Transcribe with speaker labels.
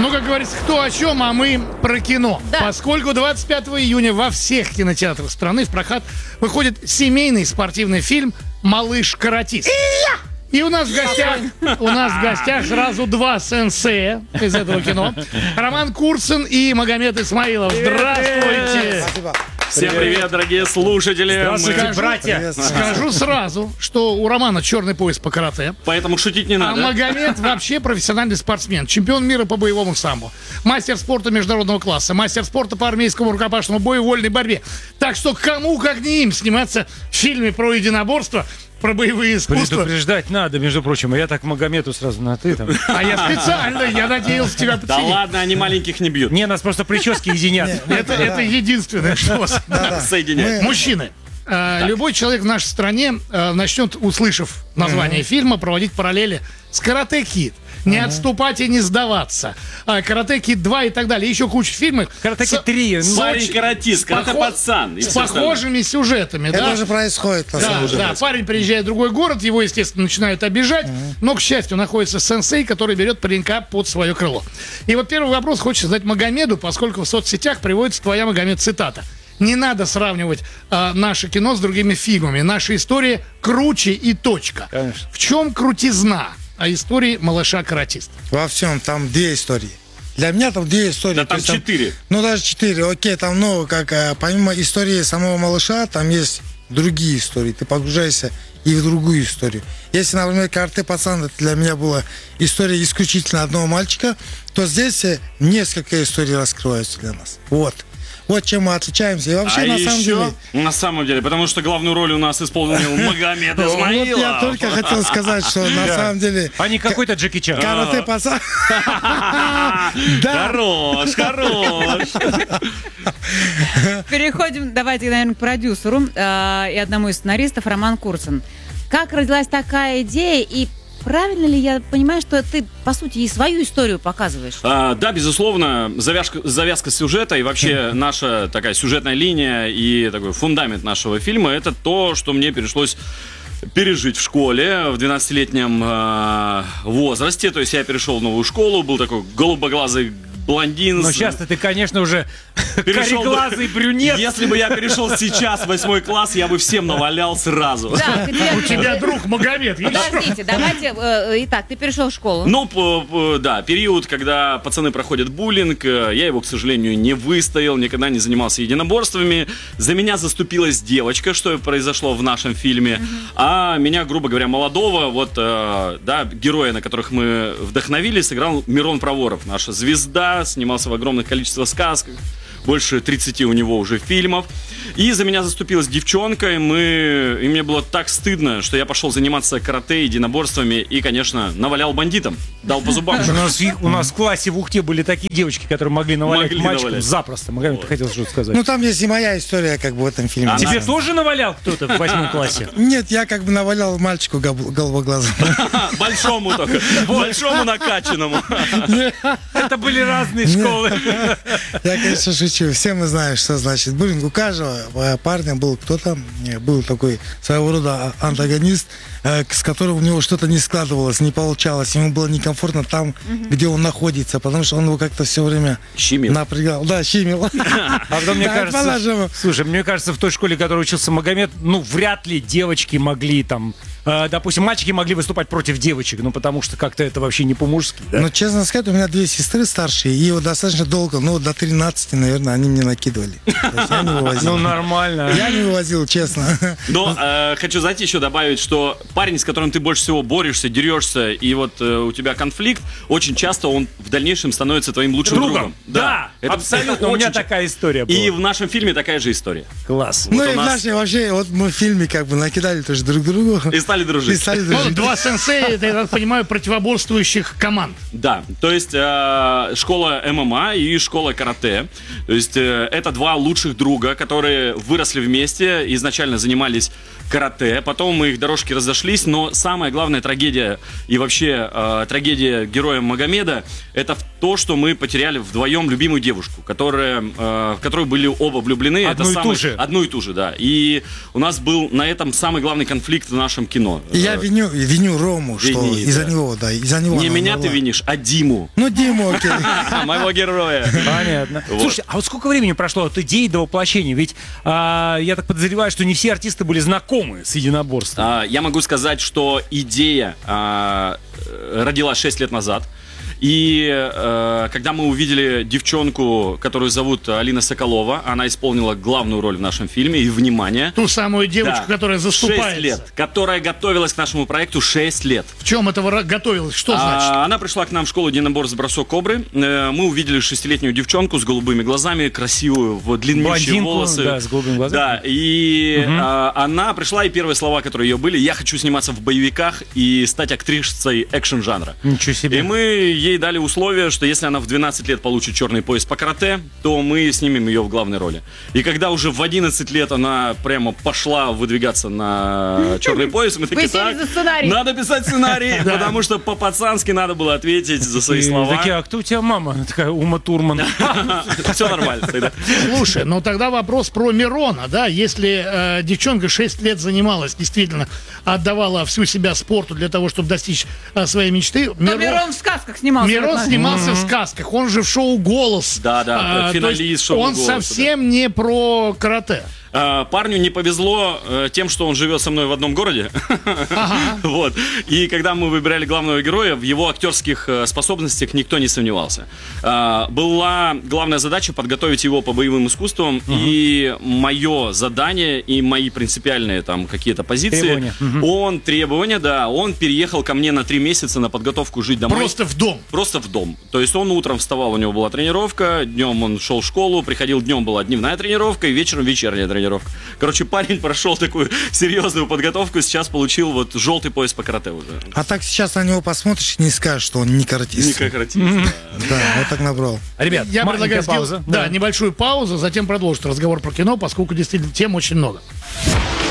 Speaker 1: Ну, как говорится, кто о чем, а мы про кино.
Speaker 2: Да.
Speaker 1: Поскольку 25 июня во всех кинотеатрах страны в прокат выходит семейный спортивный фильм «Малыш-каратист». И у нас в гостях сразу два сенсея из этого кино. Роман Курцин и Магомед Исмаилов. Здравствуйте.
Speaker 3: Спасибо.
Speaker 4: Всем привет, дорогие слушатели.
Speaker 1: Здравствуйте, братья. Скажу сразу, что у Романа черный пояс по карате.
Speaker 4: Поэтому шутить не
Speaker 1: А
Speaker 4: надо.
Speaker 1: Магомед вообще профессиональный спортсмен. Чемпион мира по боевому самбо. Мастер спорта международного класса. Мастер спорта по армейскому рукопашному бою и вольной борьбе. Так что кому, как не им, сниматься в фильме про единоборство, про боевые искусства.
Speaker 3: Предупреждать надо, между прочим. А я так Магомету сразу на «ты» там.
Speaker 1: А я специально, я надеялся тебя
Speaker 4: Да
Speaker 1: подсидеть.
Speaker 4: ладно, они маленьких не бьют.
Speaker 3: Не, нас просто прически единят.
Speaker 1: Это единственное, что вас
Speaker 4: Соединяют.
Speaker 1: Мужчины, любой человек в нашей стране начнет, услышав название фильма, проводить параллели с «Карате Кид». Не отступать и не сдаваться. «Карате Кид 2» и так далее. Еще куча фильмов.
Speaker 3: «Карате Кид 3».
Speaker 4: Парень-каратист, карате-пацан.
Speaker 1: С похожими сюжетами.
Speaker 5: Это
Speaker 1: да?
Speaker 5: уже происходит, на самом деле.
Speaker 1: Да, парень приезжает в другой город, его, естественно, начинают обижать, но, к счастью, находится сенсей, который берет паренька под свое крыло. И вот первый вопрос хочется задать Магомеду, поскольку в соцсетях приводится твоя, Магомед, цитата. Не надо сравнивать наше кино с другими фильмами. Наша история круче и точка.
Speaker 3: Конечно.
Speaker 1: В чем крутизна истории «Малыша-каратиста»?
Speaker 5: Во всем там две истории. Для меня там две истории.
Speaker 4: Да
Speaker 5: То
Speaker 4: там
Speaker 5: есть
Speaker 4: 4.
Speaker 5: Ну, даже 4. Окей, там, ну, как помимо истории самого малыша, там есть другие истории. Ты погружаешься и в другую историю. Если, например, «Карате пацан» это для меня была история исключительно одного мальчика, то здесь несколько историй раскрываются для нас. Вот. Вот чем мы отличаемся. И вообще,
Speaker 4: А
Speaker 5: на
Speaker 4: еще,
Speaker 5: самом деле...
Speaker 4: на самом деле, потому что главную роль у нас исполнил Магомед
Speaker 5: Вот я
Speaker 4: Исмаилов.
Speaker 5: только хотел сказать, что на самом деле...
Speaker 3: А не какой-то Джеки Чан.
Speaker 5: «Карате пацан». Да.
Speaker 4: Хорош.
Speaker 2: Переходим, давайте, наверное, к продюсеру и одному из сценаристов, Роман Курцин. Как родилась такая идея, и правильно ли я понимаю, что ты, по сути, и свою историю показываешь?
Speaker 4: Да, безусловно, завязка сюжета и вообще наша такая сюжетная линия и такой фундамент нашего фильма — это то, что мне пришлось пережить в школе в 12-летнем возрасте. То есть я перешел в новую школу, был такой голубоглазый блондин.
Speaker 3: Но сейчас-то ты, конечно, уже
Speaker 4: Перешел бы-
Speaker 3: кореглазый брюнет.
Speaker 4: Если бы я перешел сейчас в 8 класс, я бы всем навалял сразу.
Speaker 2: Да,
Speaker 1: У тебя друг Магомед. видишь?
Speaker 2: Подождите, давайте. Итак, ты перешел в школу.
Speaker 4: Ну, да, период, когда пацаны проходят буллинг, я его, к сожалению, не выстоял, никогда не занимался единоборствами. За меня заступилась девочка, что произошло в нашем фильме. А меня, грубо говоря, молодого, вот, да, героя, на которых мы вдохновились, сыграл Мирон Проворов. Наша звезда, снимался в огромных количествах сказок. Больше 30 у него уже фильмов. И за меня заступилась девчонка, и мне было так стыдно, что я пошел заниматься карате, единоборствами и, конечно, навалял бандитам. Дал по зубам.
Speaker 3: У нас в классе в Ухте были такие девочки, которые могли навалять
Speaker 4: Могли
Speaker 3: мальчикам
Speaker 4: навалять.
Speaker 3: запросто. Магомед, ты хотел что-то сказать?
Speaker 5: Ну, там есть и моя история, как бы, в этом фильме.
Speaker 3: Тебе тоже навалял кто-то в 8 классе?
Speaker 5: Нет, я как бы навалял мальчику голубоглазому.
Speaker 4: Большому только. Большому накачанному.
Speaker 3: Это были разные школы.
Speaker 5: Я, конечно, шучу. Все мы знаем, что значит буллинг. У каждого парня был кто-то, был такой своего рода антагонист, с которым у него что-то не складывалось, не получалось. Ему было некомфортно там, где он находится, потому что он его как-то все время
Speaker 4: Щемил.
Speaker 5: напрягал. Да, щемил.
Speaker 3: А потом, мне
Speaker 5: Да,
Speaker 3: кажется,
Speaker 5: по-нашему.
Speaker 3: слушай, мне кажется, в той школе, в которой учился Магомед, ну, вряд ли девочки могли там, допустим, мальчики могли выступать против девочек, ну, потому что как-то это вообще не по-мужски, да?
Speaker 5: Но, честно сказать, у меня две сестры старшие, и вот достаточно долго, ну, до 13, наверное, они мне накидывали. То есть я не вывозил.
Speaker 3: Ну, нормально.
Speaker 5: Я не вывозил, честно.
Speaker 4: Но хочу, знаете, еще добавить, что парень, с которым ты больше всего борешься, дерешься, и вот у тебя конфликт, очень часто он в дальнейшем становится твоим лучшим другом.
Speaker 3: Да,
Speaker 4: Это
Speaker 3: абсолютно. У меня
Speaker 4: очень
Speaker 3: такая история была.
Speaker 4: И в нашем фильме такая же история.
Speaker 3: Класс.
Speaker 5: Ну,
Speaker 4: Вот
Speaker 5: и
Speaker 4: у
Speaker 5: в
Speaker 4: нас-
Speaker 5: нашей вообще, вот мы в фильме как бы накидали тоже друг другу.
Speaker 4: И стали
Speaker 5: И
Speaker 4: дружить.
Speaker 5: стали
Speaker 1: Ну,
Speaker 5: дружить.
Speaker 1: два сенсея, это, я так понимаю, противоборствующих команд.
Speaker 4: Да, то есть школа ММА и школа карате. То есть это два лучших друга, которые выросли вместе, изначально занимались карате, потом их дорожки разошлись, но самая главная трагедия и вообще трагедия героя Магомеда — это то, что мы потеряли вдвоем любимую девушку, в которую были оба влюблены. Одну и ту же, да. И у нас был на этом самый главный конфликт в нашем кино.
Speaker 5: Я виню Рому, что из-за него, да, из-за него.
Speaker 4: Не меня ты винишь, а Диму.
Speaker 5: Ну, Диму, окей.
Speaker 4: Моего героя.
Speaker 3: Понятно. Слушай, а вот сколько времени прошло от идеи до воплощения? Ведь я так подозреваю, что не все артисты были знакомы с единоборством.
Speaker 4: Я могу сказать, что идея родилась 6 лет назад. И когда мы увидели девчонку, которую зовут Алина Соколова, она исполнила главную роль в нашем фильме, и, внимание...
Speaker 1: Ту самую девочку,
Speaker 4: да,
Speaker 1: которая заступается.
Speaker 4: 6 лет, которая готовилась к нашему проекту 6 лет.
Speaker 1: В чем это готовилась? Что значит?
Speaker 4: Она пришла к нам в школу единоборств «Бросок кобры». Мы увидели 6-летнюю девчонку с голубыми глазами, красивую, в длиннющие волосы.
Speaker 3: Да, с голубыми глазами.
Speaker 4: Да, и она пришла, и первые слова, которые ее были: я хочу сниматься в боевиках и стать актрисой экшн-жанра.
Speaker 3: Ничего себе.
Speaker 4: И мы ей дали условие, что если она в 12 лет получит черный пояс по карате, то мы снимем ее в главной роли. И когда уже в 11 лет она прямо пошла выдвигаться на черный пояс, мы такие: так, надо писать сценарий, потому что по-пацански надо было ответить за свои слова.
Speaker 3: Такие: а кто у тебя мама? Она такая: Ума Турман.
Speaker 4: Все нормально тогда.
Speaker 1: Слушай, ну тогда вопрос про Мирона, да, если девчонка 6 лет занималась, действительно отдавала всю себя спорту для того, чтобы достичь своей мечты.
Speaker 2: Мирон в сказках снимался.
Speaker 1: Мирон снимался в сказках, он же в шоу «Голос».
Speaker 4: Да, финалист шоу
Speaker 1: «Голос». Он
Speaker 4: «Голос»,
Speaker 1: совсем не про карате.
Speaker 4: Парню не повезло тем, что он живет со мной в одном городе. Вот. И когда мы выбирали главного героя, в его актерских способностях никто не сомневался. Была главная задача подготовить его по боевым искусствам, и мое задание, и мои принципиальные там какие-то позиции. Требования, да. Он переехал ко мне на 3 месяца на подготовку жить домой.
Speaker 1: Просто в дом?
Speaker 4: Просто в дом. То есть он утром вставал, у него была тренировка, днем он шел в школу, приходил днем, была дневная тренировка, и вечером вечерняя тренировка. Короче, парень прошел такую серьезную подготовку, сейчас получил вот желтый пояс по карате уже.
Speaker 5: А так сейчас на него посмотришь и не скажешь, что он не каратист.
Speaker 4: Не каратист,
Speaker 5: да. Вот так набрал.
Speaker 3: Ребят,
Speaker 1: я предлагаю
Speaker 3: пауза.
Speaker 1: Да, небольшую паузу, затем продолжить разговор про кино, поскольку действительно тем очень много.